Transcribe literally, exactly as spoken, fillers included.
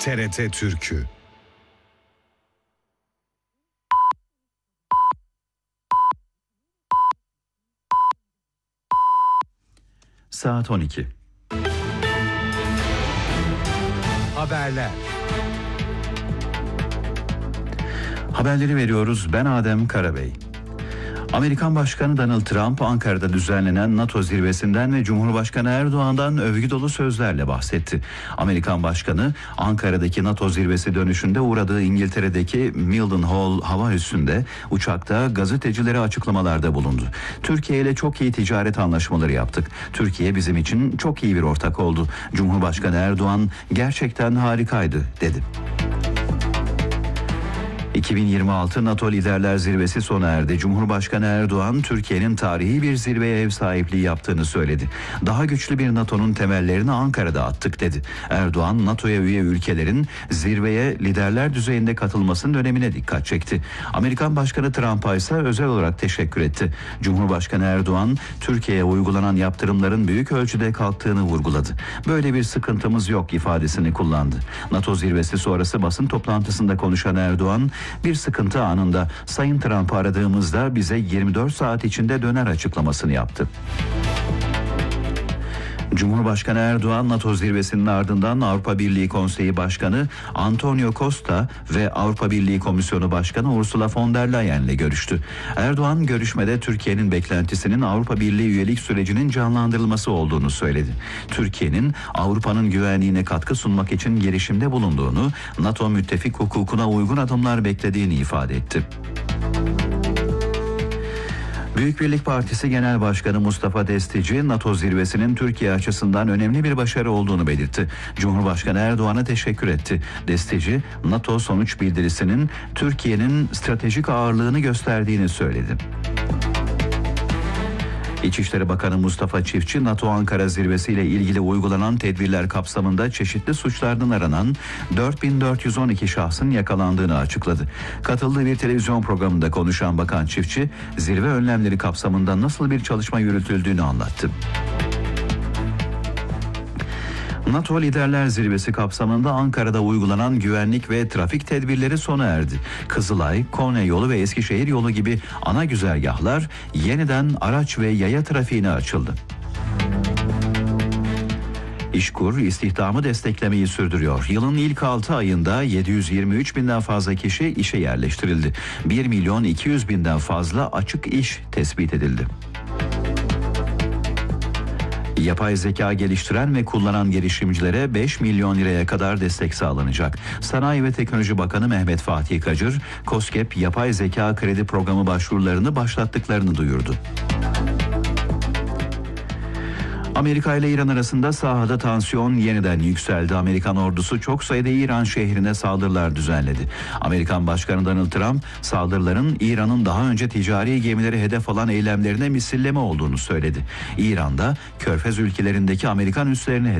T R T Türk'ü. Saat on iki. Haberler. Haberleri veriyoruz. Ben Adem Karabey. Amerikan Başkanı Donald Trump Ankara'da düzenlenen NATO zirvesinden ve Cumhurbaşkanı Erdoğan'dan övgü dolu sözlerle bahsetti. Amerikan Başkanı Ankara'daki NATO zirvesi dönüşünde uğradığı İngiltere'deki Mildenhall hava üssünde uçakta gazetecilere açıklamalarda bulundu. Türkiye ile çok iyi ticaret anlaşmaları yaptık. Türkiye bizim için çok iyi bir ortak oldu. Cumhurbaşkanı Erdoğan gerçekten harikaydı dedi. iki bin yirmi altı NATO Liderler Zirvesi sona erdi. Cumhurbaşkanı Erdoğan, Türkiye'nin tarihi bir zirveye ev sahipliği yaptığını söyledi. Daha güçlü bir NATO'nun temellerini Ankara'da attık dedi. Erdoğan, NATO'ya üye ülkelerin zirveye liderler düzeyinde katılmasının önemine dikkat çekti. Amerikan Başkanı Trump'a ise özel olarak teşekkür etti. Cumhurbaşkanı Erdoğan, Türkiye'ye uygulanan yaptırımların büyük ölçüde kalktığını vurguladı. Böyle bir sıkıntımız yok ifadesini kullandı. NATO zirvesi sonrası basın toplantısında konuşan Erdoğan, bir sıkıntı anında Sayın Trump'ı aradığımızda bize yirmi dört saat içinde döner açıklamasını yaptı. Cumhurbaşkanı Erdoğan, NATO zirvesinin ardından Avrupa Birliği Konseyi Başkanı Antonio Costa ve Avrupa Birliği Komisyonu Başkanı Ursula von der Leyen ile görüştü. Erdoğan, görüşmede Türkiye'nin beklentisinin Avrupa Birliği üyelik sürecinin canlandırılması olduğunu söyledi. Türkiye'nin Avrupa'nın güvenliğine katkı sunmak için girişimde bulunduğunu, NATO müttefik hukukuna uygun adımlar beklediğini ifade etti. Büyük Birlik Partisi Genel Başkanı Mustafa Destici, NATO zirvesinin Türkiye açısından önemli bir başarı olduğunu belirtti. Cumhurbaşkanı Erdoğan'a teşekkür etti. Destici, NATO sonuç bildirisinin Türkiye'nin stratejik ağırlığını gösterdiğini söyledi. İçişleri Bakanı Mustafa Çiftçi, NATO Ankara Zirvesi ile ilgili uygulanan tedbirler kapsamında çeşitli suçlardan aranan dört bin dört yüz on iki şahsın yakalandığını açıkladı. Katıldığı bir televizyon programında konuşan Bakan Çiftçi, zirve önlemleri kapsamında nasıl bir çalışma yürütüldüğünü anlattı. NATO Liderler Zirvesi kapsamında Ankara'da uygulanan güvenlik ve trafik tedbirleri sona erdi. Kızılay, Konya yolu ve Eskişehir yolu gibi ana güzergahlar yeniden araç ve yaya trafiğine açıldı. İşkur istihdamı desteklemeyi sürdürüyor. Yılın ilk altı ayında yedi yüz yirmi üç binden fazla kişi işe yerleştirildi. bir milyon iki yüz binden fazla açık iş tespit edildi. Yapay zeka geliştiren ve kullanan girişimcilere beş milyon liraya kadar destek sağlanacak. Sanayi ve Teknoloji Bakanı Mehmet Fatih Kacır, KOSGEB Yapay Zeka Kredi Programı başvurularını başlattıklarını duyurdu. Amerika ile İran arasında sahada tansiyon yeniden yükseldi. Amerikan ordusu çok sayıda İran şehrine saldırılar düzenledi. Amerikan Başkanı Donald Trump, saldırıların İran'ın daha önce ticari gemileri hedef alan eylemlerine misilleme olduğunu söyledi. İran'da Körfez ülkelerindeki Amerikan üslerini